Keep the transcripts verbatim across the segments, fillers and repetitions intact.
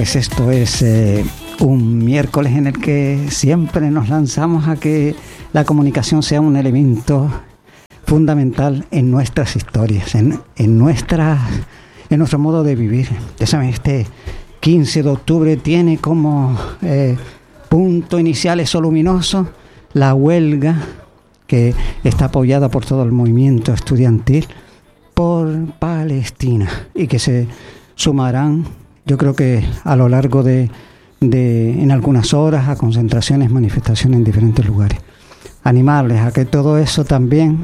Pues esto es eh, un miércoles en el que siempre nos lanzamos a que la comunicación sea un elemento fundamental en nuestras historias, en, en, nuestra, en nuestro modo de vivir. Ya saben, este quince de octubre tiene como eh, punto inicial, eso luminoso, la huelga que está apoyada por todo el movimiento estudiantil por Palestina y que se sumarán, yo creo que a lo largo de, de en algunas horas, a concentraciones, manifestaciones en diferentes lugares. Animarles a que todo eso también,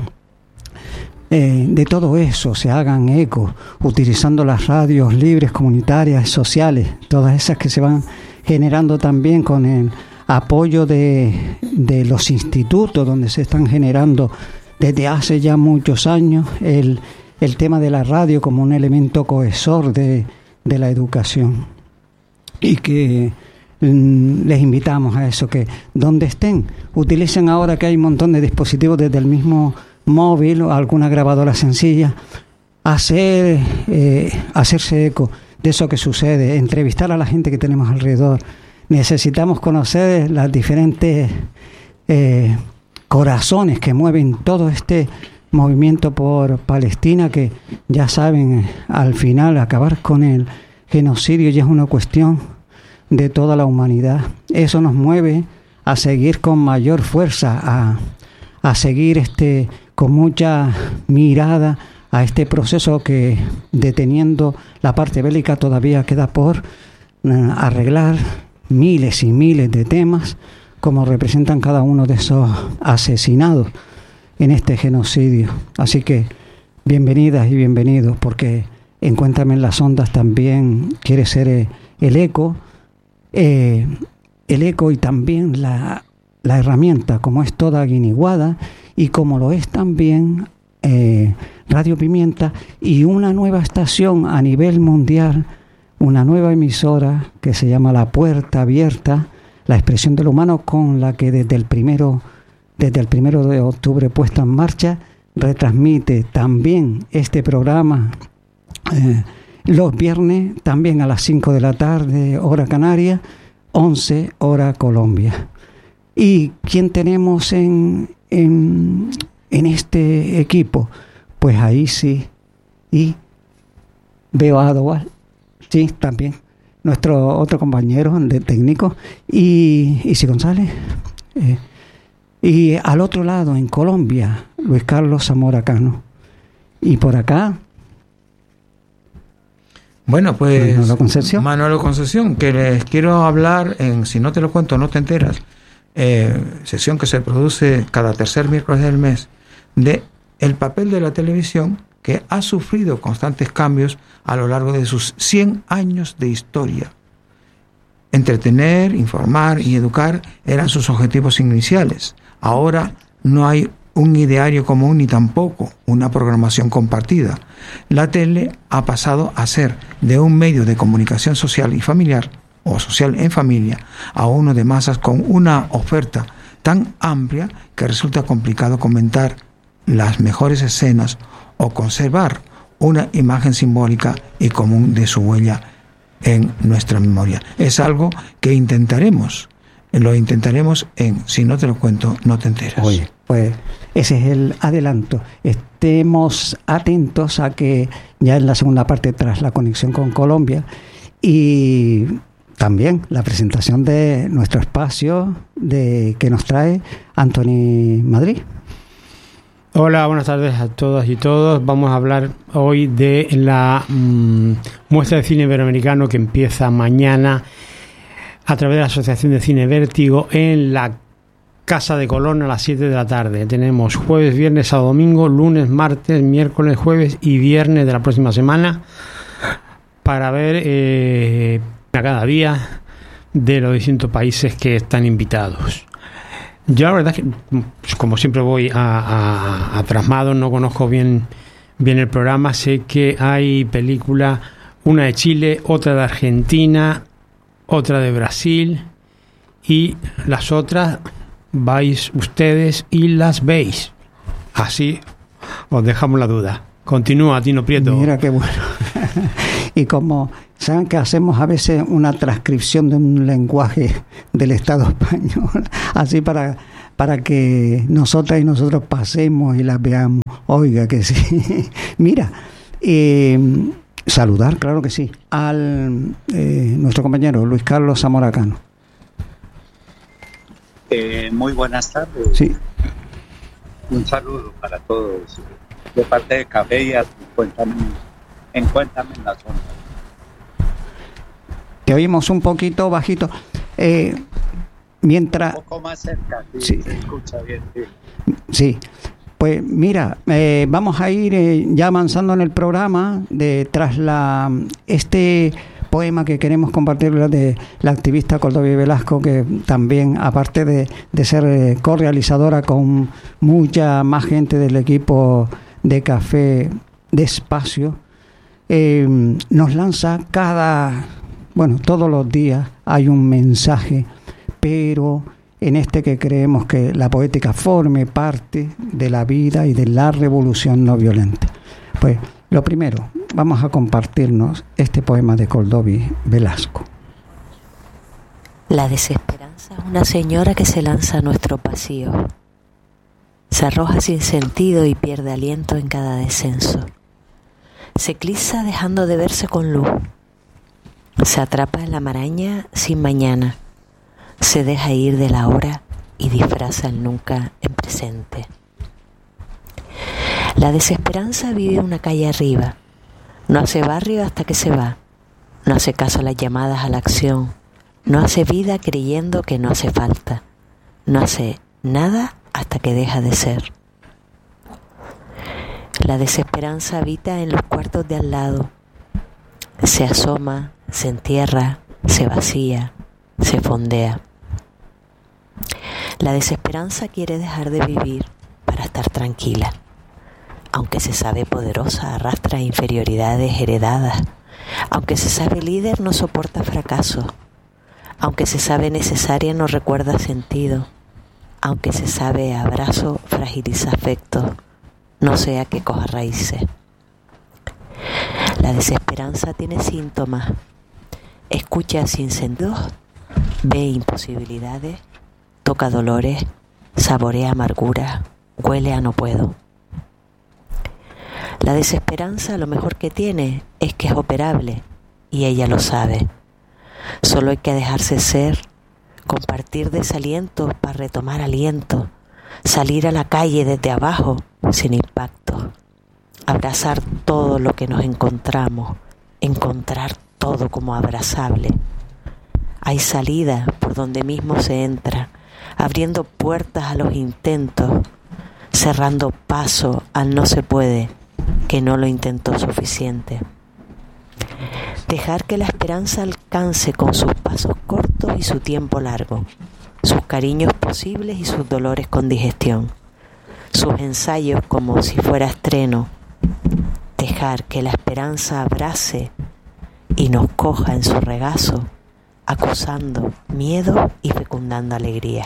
eh, de todo eso se hagan eco, utilizando las radios libres, comunitarias, sociales, todas esas que se van generando también con el apoyo de, de los institutos donde se están generando desde hace ya muchos años el, el tema de la radio como un elemento cohesor de, de la educación. Y que mm, les invitamos a eso, que donde estén, utilicen ahora que hay un montón de dispositivos desde el mismo móvil o alguna grabadora sencilla, hacer, eh, hacerse eco de eso que sucede, entrevistar a la gente que tenemos alrededor. Necesitamos conocer las diferentes eh, corazones que mueven todo este movimiento por Palestina, que ya saben, al final acabar con el genocidio ya es una cuestión de toda la humanidad. Eso nos mueve a seguir con mayor fuerza, a, a seguir este con mucha mirada a este proceso que, deteniendo la parte bélica, todavía queda por uh, arreglar miles y miles de temas, como representan cada uno de esos asesinados en este genocidio. Así que bienvenidas y bienvenidos, porque en Cuéntame en las Ondas también quiere ser eh, el eco, eh, el eco y también la, la herramienta, como es toda Guiniguada y como lo es también eh, Radio Pimienta, y una nueva estación a nivel mundial, una nueva emisora que se llama La Puerta Abierta, la expresión del humano, con la que desde el primero, desde el primero de octubre puesta en marcha, retransmite también este programa eh, los viernes, también a las cinco de la tarde, hora Canaria, once hora Colombia. ¿Y quién tenemos en, en, en este equipo? Pues ahí sí, y veo a Adoval. Sí, también. Nuestro otro compañero de técnico. Y Isi González. Eh, y al otro lado, en Colombia, Luis Carlos Zamora Cano. Y por acá... Bueno, pues... Manolo Concesión. Manolo Concesión, que les quiero hablar en Si no te lo cuento, no te enteras. Eh, sesión que se produce cada tercer miércoles del mes, de el papel de la televisión, que ha sufrido constantes cambios a lo largo de sus cien años de historia. Entretener, informar y educar eran sus objetivos iniciales. Ahora no hay un ideario común ni tampoco una programación compartida. La tele ha pasado a ser de un medio de comunicación social y familiar, o social en familia, a uno de masas con una oferta tan amplia que resulta complicado comentar las mejores escenas o conservar una imagen simbólica y común de su huella en nuestra memoria. Es algo que intentaremos, lo intentaremos en Si no te lo cuento, no te enteras. Oye, pues ese es el adelanto. Estemos atentos a que ya en la segunda parte, tras la conexión con Colombia y también la presentación de nuestro espacio de que nos trae Anthony Madrid. Hola, buenas tardes a todas y todos. Vamos a hablar hoy de la mmm, muestra de cine iberoamericano que empieza mañana a través de la Asociación de Cine Vértigo en la Casa de Colón a las siete de la tarde. Tenemos jueves, viernes, sábado, domingo, lunes, martes, miércoles, jueves y viernes de la próxima semana para ver eh, a cada día de los distintos países que están invitados. Yo la verdad es que, como siempre, voy a, a, a trasmado, no conozco bien, bien el programa. Sé que hay películas, una de Chile, otra de Argentina, otra de Brasil, y las otras vais ustedes y las veis. Así os dejamos la duda. Continúa, Tino Prieto. Mira qué bueno. Y como saben que hacemos a veces una transcripción de un lenguaje del Estado español, así para, para que nosotras y nosotros pasemos y las veamos. Oiga, que sí. Mira, eh, saludar, claro que sí, al eh, nuestro compañero Luis Carlos Zamora Cano. Eh, muy buenas tardes. Sí. Un saludo para todos. De parte de Café y Cuéntame, en Cuéntame en la Zona. Te oímos un poquito bajito. Eh, mientras... Un poco más cerca, sí, sí. Se escucha bien. Sí. Sí. Pues mira, eh, vamos a ir eh, ya avanzando en el programa de tras la este poema que queremos compartir de la activista Córdoba Velasco, que también, aparte de, de ser eh, co-realizadora con mucha más gente del equipo de Café de Espacio, eh, nos lanza cada, bueno, todos los días hay un mensaje, pero en este que creemos que la poética forme parte de la vida y de la revolución no violenta. Pues lo primero, vamos a compartirnos este poema de Córdoba Velasco. La desesperanza es una señora que se lanza a nuestro pasillo. Se arroja sin sentido y pierde aliento en cada descenso. Se cliza dejando de verse con luz. Se atrapa en la maraña sin mañana. Se deja ir de la hora y disfraza el nunca en presente. La desesperanza vive una calle arriba. No hace barrio hasta que se va. No hace caso a las llamadas a la acción. No hace vida creyendo que no hace falta. No hace nada hasta que deja de ser. La desesperanza habita en los cuartos de al lado. Se asoma, se entierra, se vacía, se fondea. La desesperanza quiere dejar de vivir para estar tranquila. Aunque se sabe poderosa, arrastra inferioridades heredadas. Aunque se sabe líder, no soporta fracaso. Aunque se sabe necesaria, no recuerda sentido. Aunque se sabe abrazo, fragiliza afectos. No sea que coja raíces. La desesperanza tiene síntomas. Escucha sin sentido, ve imposibilidades, toca dolores, saborea amargura, huele a no puedo. La desesperanza lo mejor que tiene es que es operable y ella lo sabe. Solo hay que dejarse ser, compartir desaliento para retomar aliento, salir a la calle desde abajo sin impacto, abrazar todo lo que nos encontramos, encontrar todo como abrazable. Hay salida por donde mismo se entra, abriendo puertas a los intentos, cerrando paso al no se puede, que no lo intentó suficiente. Dejar que la esperanza alcance con sus pasos cortos y su tiempo largo, sus cariños posibles y sus dolores con digestión, sus ensayos como si fuera estreno. Dejar que la esperanza abrace y nos coja en su regazo, acusando miedo y fecundando alegría.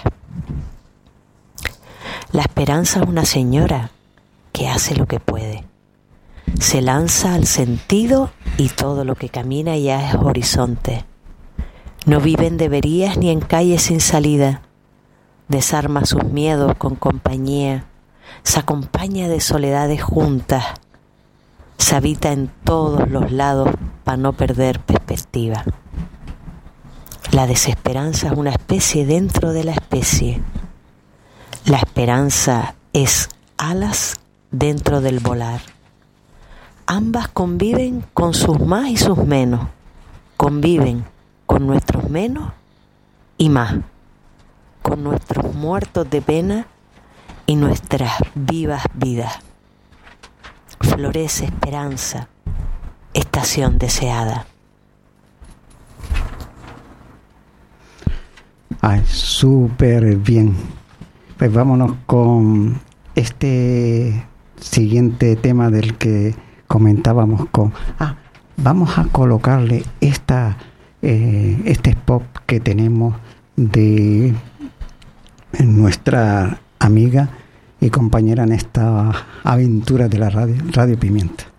La esperanza es una señora que hace lo que puede. Se lanza al sentido y todo lo que camina ya es horizonte. No vive en deberías ni en calles sin salida. Desarma sus miedos con compañía. Se acompaña de soledades juntas. Se habita en todos los lados para no perder perspectiva. La desesperanza es una especie dentro de la especie. La esperanza es alas dentro del volar. Ambas conviven con sus más y sus menos. Conviven con nuestros menos y más. Con nuestros muertos de pena y nuestras vivas vidas. Florece esperanza, estación deseada. Ay, súper bien. Pues vámonos con este siguiente tema del que comentábamos con... Ah, vamos a colocarle esta eh, este spot que tenemos de nuestra amiga y compañera en esta aventura de la radio, Radio Pimienta.